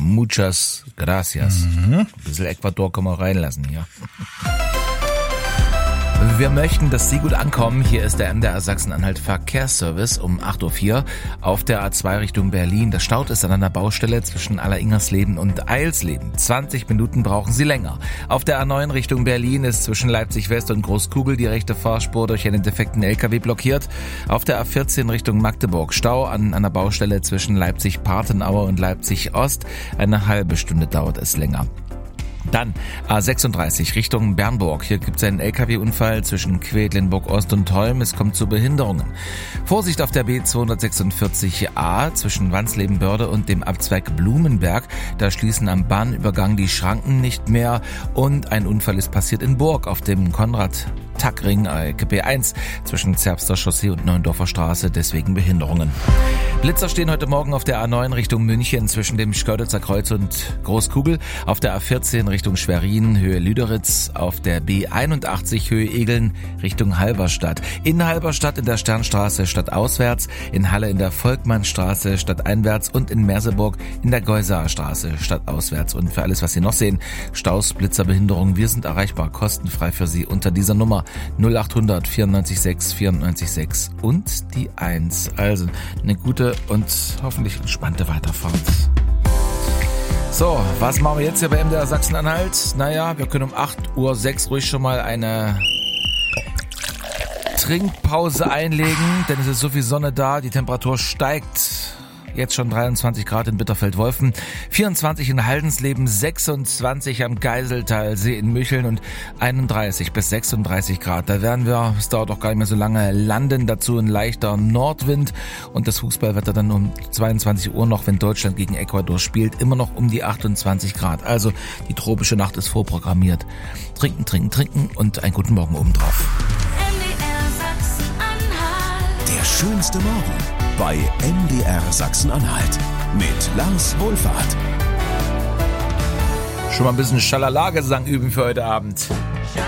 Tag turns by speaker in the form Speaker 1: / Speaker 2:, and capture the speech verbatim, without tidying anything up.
Speaker 1: Muchas gracias. Mhm. Ein bisschen Ecuador können wir reinlassen hier. Wir möchten, dass Sie gut ankommen. Hier ist der M D R Sachsen-Anhalt Verkehrsservice um acht Uhr vier auf der A zwei Richtung Berlin. Das Stau ist an einer Baustelle zwischen Alleringhersleben und Eilsleben. zwanzig Minuten brauchen Sie länger. Auf der A neun Richtung Berlin ist zwischen Leipzig West und Großkugel die rechte Fahrspur durch einen defekten L K W blockiert. Auf der A vierzehn Richtung Magdeburg Stau an einer Baustelle zwischen Leipzig-Partenaue und Leipzig Ost. Eine halbe Stunde dauert es länger. Dann A sechsunddreißig Richtung Bernburg. Hier gibt es einen L K W-Unfall zwischen Quedlinburg Ost und Holm. Es kommt zu Behinderungen. Vorsicht auf der B zweihundertsechsundvierzig A zwischen Wansleben-Börde und dem Abzweig Blumenberg. Da schließen am Bahnübergang die Schranken nicht mehr. Und ein Unfall ist passiert in Burg auf dem Konrad-Tack-Ring K P eins zwischen Zerbster Chaussee und Neuendorfer Straße. Deswegen Behinderungen. Blitzer stehen heute Morgen auf der A neun Richtung München zwischen dem Schkeuditzer Kreuz und Großkugel. Auf der A vierzehn Richtung Schwerin, Höhe Lüderitz. Auf der B einundachtzig Höhe Egeln Richtung Halberstadt. In Halberstadt in der Sternstraße stadtauswärts. In Halle in der Volkmannstraße stadteinwärts. Und in Merseburg in der Geusaerstraße stadtauswärts. Und für alles, was Sie noch sehen, Staus, Blitzer, Behinderungen, wir sind erreichbar. Kostenfrei für Sie unter dieser Nummer null achthundert vierundneunzig sechs vierundneunzig sechs und die eins. Also eine gute und hoffentlich entspannte Weiterfahrt. So, was machen wir jetzt hier bei M D R Sachsen-Anhalt? Naja, wir können um acht Uhr sechs ruhig schon mal eine Trinkpause einlegen, denn es ist so viel Sonne da, die Temperatur steigt. Jetzt schon dreiundzwanzig Grad in Bitterfeld-Wolfen, vierundzwanzig in Haldensleben, sechsundzwanzig am Geiseltalsee in Mücheln und einunddreißig bis sechsunddreißig Grad. Da werden wir, es dauert auch gar nicht mehr so lange, landen. Dazu ein leichter Nordwind und das Fußballwetter dann um zweiundzwanzig Uhr noch, wenn Deutschland gegen Ecuador spielt, immer noch um die achtundzwanzig Grad. Also die tropische Nacht ist vorprogrammiert. Trinken, trinken, trinken und einen guten Morgen obendrauf.
Speaker 2: Der schönste Morgen bei M D R Sachsen-Anhalt mit Lars Wohlfahrt.
Speaker 1: Schon mal ein bisschen Schalala-Gesang üben für heute Abend.